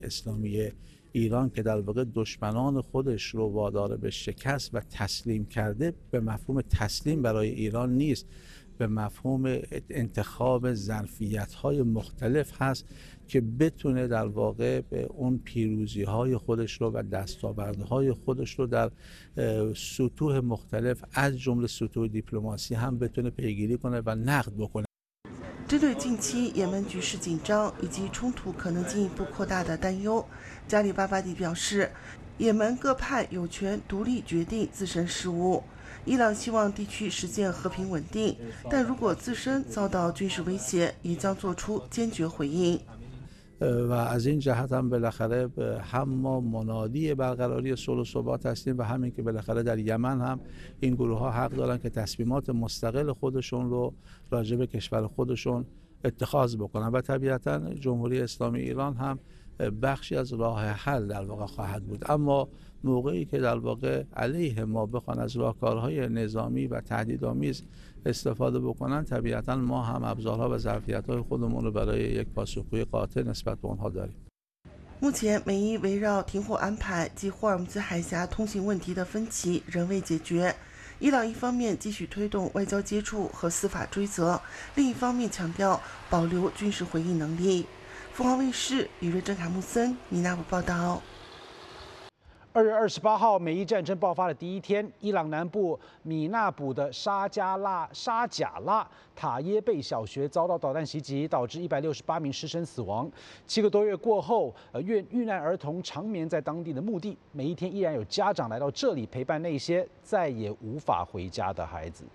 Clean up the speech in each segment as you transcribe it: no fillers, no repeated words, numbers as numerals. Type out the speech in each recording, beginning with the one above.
اسلامی ایران که در واقع دشمنان خودش رو وادار به شکست و تسلیم کرده به مفهوم تسلیم برای ایران نیست، به مفهوم انتخاب ظرفیت‌های مختلف هست که بتونه در واقع به اون پیروزی‌های خودش رو و دستاوردهای خودش رو در سطوح مختلف از جمله سطوح دیپلماسی هم بتونه پیگیری کنه و نقد بکنه. 针对近期也门局势紧张以及冲突可能进一步扩大的担忧，加里巴巴迪表示，也门各派有权独立决定自身事务。伊朗希望地区实现和平稳定，但如果自身遭到军事威胁，也将做出坚决回应。 و از این جهت هم بالاخره هم ما منادی برقراری صلح و ثبات هستیم و همین که بالاخره در یمن هم این گروه ها حق دارن که تصمیمات مستقل خودشون رو راجع به کشور خودشون اتخاذ بکنن و طبیعتا جمهوری اسلامی ایران هم بخشی از راه حل در واقع خواهد بود. اما موقعی که در واقع علیه ما بخوان از راهکارهای نظامی و تهدیدآمیز استفاده بکنن، طبیعتا ما هم ابزارها و ظرفیت‌های خودمون رو برای یک پاسخگویی قاطع نسبت به اونها داریم. 目前，美伊围绕停火安排及霍尔木兹海峡通行问题的分歧仍未解决。伊朗一方面继续推动外交接触和司法追责，另一方面强调保留军事回应能力。凤凰卫视李瑞珍、卡穆森、米纳布报道。 2月28号，美伊战争爆发的第一天，伊朗南部米纳卜的沙贾拉塔耶贝小学遭到导弹袭击，导致168名师生死亡。7个多月过后，遇难儿童长眠在当地的墓地，每一天依然有家长来到这里陪伴那些再也无法回家的孩子。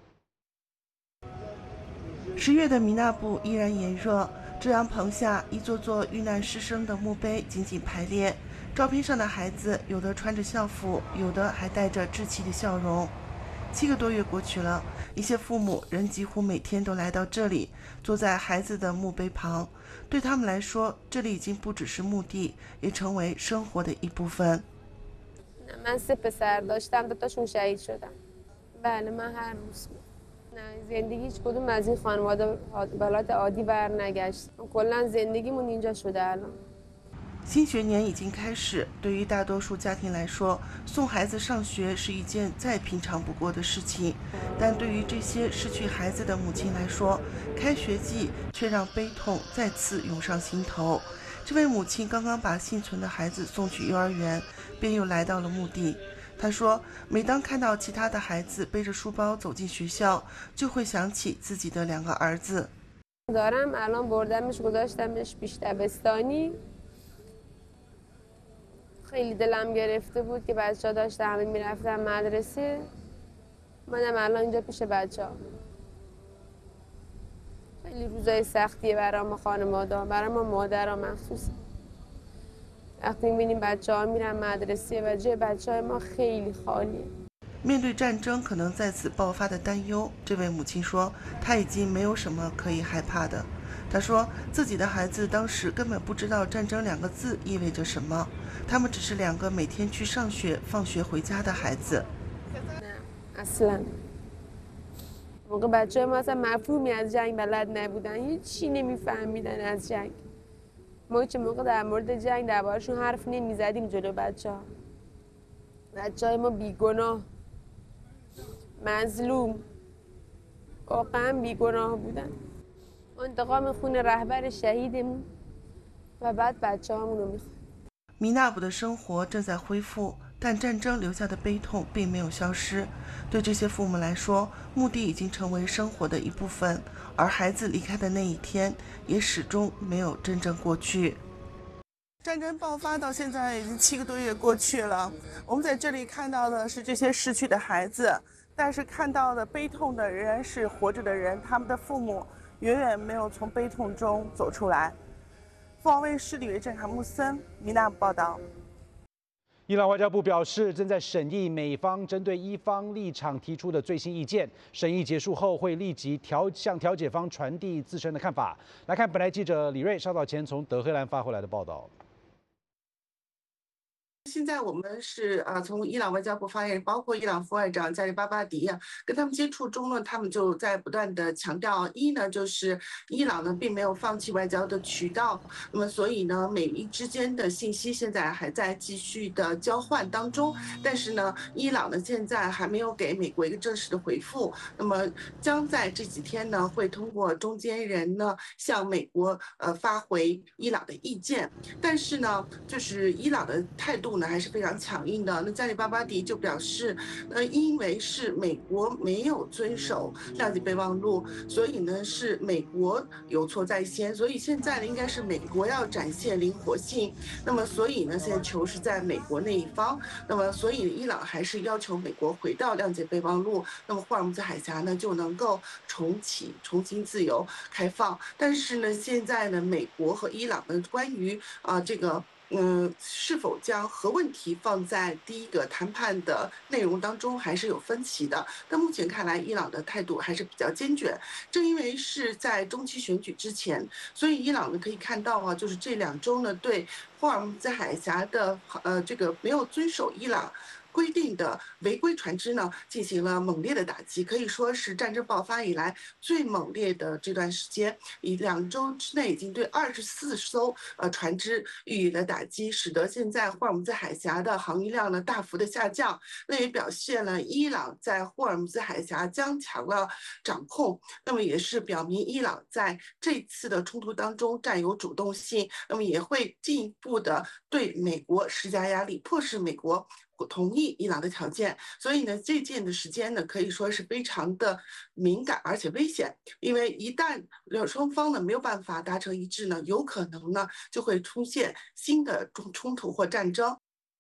10月的米纳布依然炎热，遮阳棚下，一座座遇难师生的墓碑紧紧排列。 照片上的孩子，有的穿着校服，有的还带着稚气的笑容。7个多月过去了，一些父母仍几乎每天都来到这里，坐在孩子的墓碑旁。对他们来说，这里已经不只是墓地，也成为生活的一部分。 من 3 پسر داشتم، 2 تاشون شهید شدن. بله من هر روز نه زندگی هیچ کدوم از این خانواده به حالت عادی برنگشت. کلا زندگیمون اینجا شده الان. 新学年已经开始，对于大多数家庭来说，送孩子上学是一件再平常不过的事情。但对于这些失去孩子的母亲来说，开学季却让悲痛再次涌上心头。这位母亲刚刚把幸存的孩子送去幼儿园，便又来到了墓地。她说，每当看到其他的孩子背着书包走进学校，就会想起自己的2个儿子。 دارم الان بردمش گذاشتمش پیش دبستانی. خیلی دلم گرفته بود که بچه‌ها داشتن همه میرفتن مدرسه. منم الان اینجا پیش بچه‌ها. خیلی روزای سختیه برای ما خانواده، برای ما مادرها مخصوصا. وقتی می‌بینیم بچه‌ها میرن مدرسه و جای بچه‌های ما خیلی خالیه. 面对战争可能再次爆发的担忧，这位母亲说，她已经没有什么可以害怕的。她说，自己的孩子当时根本不知道战争2个字意味着什么，他们只是2个每天去上学、放学回家的孩子。 اصلا موقع بچه‌ها ما اصلا مفهومی از جنگ بلد نبودن، هیچی نمیفهمیدن از جنگ. ما هیچ موقع در مورد جنگ دربارشون حرف نمیزدیم جلو بچه‌ها. بچه‌های ما بیگناه، مظلوم، واقعا بیگناه بودن. انتقام خون رهبر شهیدمون و بعد بچه‌هامون رو می‌خوایم. 米纳卜的生活正在恢复，但战争留下的悲痛并没有消失。对这些父母来说，墓地已经成为生活的一部分，而孩子离开的那一天也始终没有真正过去。战争爆发到现在已经7个多月过去了，我们在这里看到的是这些逝去的孩子，但是看到的悲痛的仍然是活着的人，他们的父母远远没有从悲痛中走出来。凤凰卫视李维正、卡穆森、米纳报道。 伊朗外交部表示，正在审议美方针对伊方立场提出的最新意见。审议结束后，会立即向调解方传递自身的看法。来看本台记者李瑞稍早前从德黑兰发回来的报道。 现在我们是从伊朗外交部发言人，包括伊朗副外长加里巴巴迪跟他们接触中呢，他们就在不断的强调，一呢就是伊朗呢并没有放弃外交的渠道，那么所以呢美伊之间的信息现在还在继续的交换当中，但是呢伊朗呢现在还没有给美国一个正式的回复，那么将在这几天呢会通过中间人呢向美国发回伊朗的意见，但是呢就是伊朗的态度呢还是非常强硬的。那加里巴巴迪就表示，因为是美国没有遵守谅解备忘录，所以呢是美国有错在先，所以现在呢应该是美国要展现灵活性。那么所以呢现在球是在美国那一方，那么所以伊朗还是要求美国回到谅解备忘录，那么霍尔木兹海峡呢就能够重新自由开放。但是呢现在呢美国和伊朗的关于这个是否将核问题放在第一个谈判的内容当中，还是有分歧的。但目前看来，伊朗的态度还是比较坚决。正因为是在中期选举之前，所以伊朗呢可以看到就是这2周呢对霍尔木兹海峡的这个没有遵守伊朗规定的违规船只呢，进行了猛烈的打击，可以说是战争爆发以来最猛烈的这段时间。以2周之内，已经对24艘船只予以了打击，使得现在霍尔木兹海峡的航运量呢大幅的下降。那也表现了伊朗在霍尔木兹海峡加强了掌控，那么也是表明伊朗在这次的冲突当中占有主动性，那么也会进一步的对美国施加压力，迫使美国同意伊朗的条件。所以呢这件的时间呢可以说是非常的敏感而且危险，因为一旦双方呢没有办法达成一致呢，有可能呢就会出现新的冲突或战争。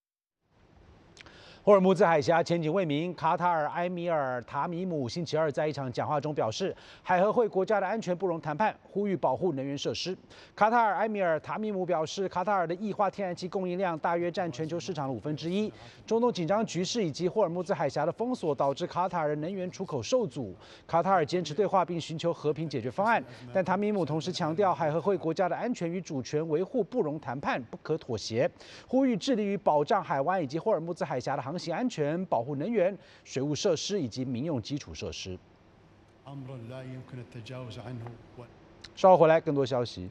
霍尔木兹海峡前景未明，卡塔尔埃米尔塔米姆星期二在一场讲话中表示，海合会国家的安全不容谈判，呼吁保护能源设施。卡塔尔埃米尔塔米姆表示，卡塔尔的液化天然气供应量大约占全球市场的1/5。中东紧张局势以及霍尔木兹海峡的封锁导致卡塔尔的能源出口受阻。卡塔尔坚持对话并寻求和平解决方案，但塔米姆同时强调，海合会国家的安全与主权维护不容谈判，不可妥协，呼吁致力于保障海湾以及霍尔木兹海峡的航行安全、保护能源、水务设施以及民用基础设施。稍后回来更多消息。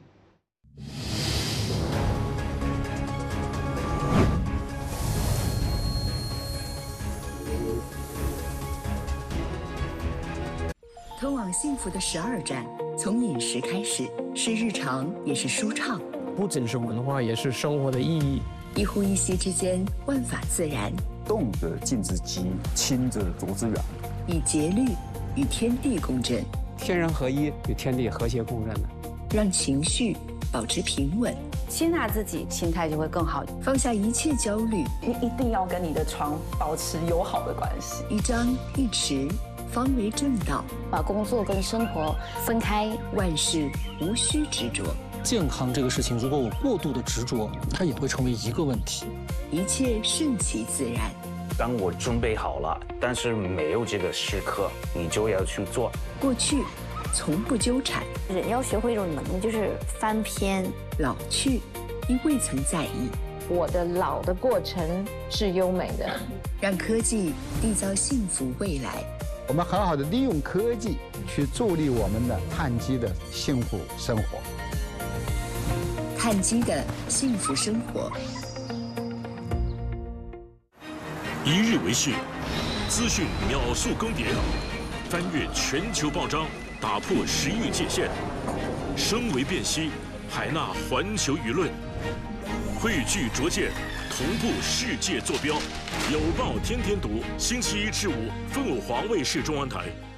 通往幸福的12站，从饮食开始，是日常也是舒畅， 不仅是文化，也是生活的意义。 一呼一吸之间，万法自然。 动则静之急，亲则逐之远。 以节律与天地共振， 天人合一，与天地和谐共振的， 让情绪保持平稳， 接纳自己，心态就会更好。 放下一切焦虑， 你一定要跟你的床保持友好的关系。 一张一弛，方为正道。 把工作跟生活分开， 万事无需执着。 健康这个事情，如果我过度的执着，它也会成为一个问题。 一切顺其自然。 当我准备好了，但是没有这个时刻，你就要去做。 过去从不纠缠， 人要学会一种能力，就是翻篇。 老去，因未曾在意。 我的老的过程是优美的。 让科技缔造幸福未来。 我们很好的利用科技去助力我们的碳基的幸福生活。 碳基的幸福生活。 一日为市，资讯秒速更迭，翻越全球报章，打破时域界限，声为辨析，海纳环球舆论，汇聚拙见，同步世界坐标。有报天天读，星期1至5，凤凰卫视中文台。